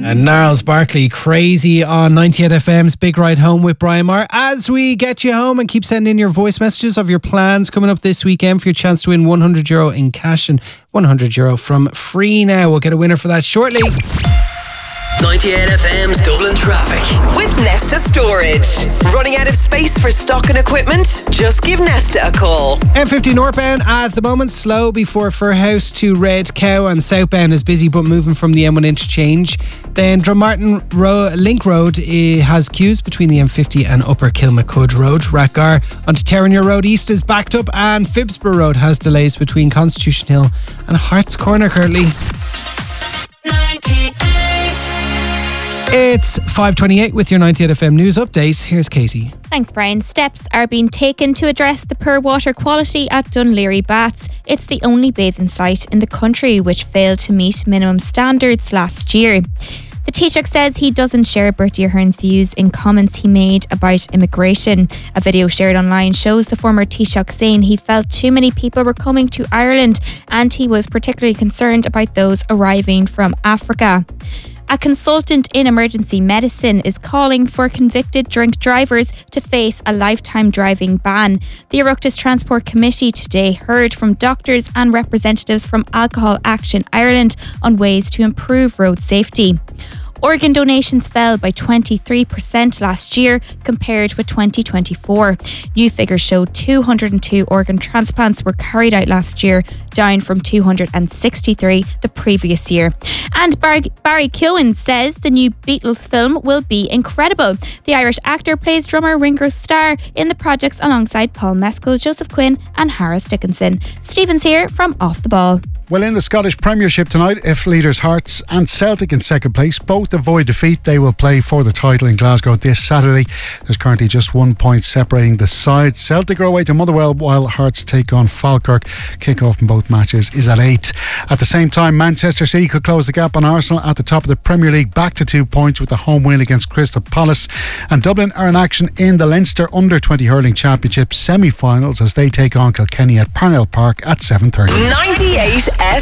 And Gnarls Barkley, Crazy on 98 FM's Big Ride Home with Brian Maher. As we get you home and keep sending in your voice messages of your plans coming up this weekend for your chance to win €100 in cash and €100 from Free Now. We'll get a winner for that shortly. 98 FM's Dublin traffic with Nesta Storage. Running out of space for stock and equipment? Just give Nesta a call. M50 northbound at the moment slow before Firhouse to Red Cow, and southbound is busy but moving from the M1 interchange. Then Drummartin Link Road has queues between the M50 and Upper Kilmacud Road. Rathgar onto Terranure Road East is backed up, and Phibsborough Road has delays between Constitution Hill and Harts Corner currently. 98. It's 5:28 with your 98 FM news update. Here's Katie. Thanks, Brian. Steps are being taken to address the poor water quality at Dunleary Baths. It's the only bathing site in the country which failed to meet minimum standards last year. The Taoiseach says he doesn't share Bertie Ahern's views in comments he made about immigration. A video shared online shows the former Taoiseach saying he felt too many people were coming to Ireland and he was particularly concerned about those arriving from Africa. A consultant in emergency medicine is calling for convicted drink drivers to face a lifetime driving ban. The Oireachtas Transport Committee today heard from doctors and representatives from Alcohol Action Ireland on ways to improve road safety. Organ donations fell by 23% last year compared with 2024. New figures show 202 organ transplants were carried out last year, down from 263 the previous year. And Barry Keoghan says the new Beatles film will be incredible. The Irish actor plays drummer Ringo Starr in the projects alongside Paul Mescal, Joseph Quinn and Harris Dickinson. Stephen's here from Off the Ball. Well, in the Scottish Premiership tonight, if leaders Hearts and Celtic in second place both avoid defeat, they will play for the title in Glasgow this Saturday. There's currently just 1 point separating the sides. Celtic are away to Motherwell while Hearts take on Falkirk. Kick-off in both matches is at 8. At the same time, Manchester City could close the gap on Arsenal at the top of the Premier League, back to 2 points with a home win against Crystal Palace. And Dublin are in action in the Leinster Under-20 Hurling Championship semi-finals as they take on Kilkenny at Parnell Park at 7:30. 98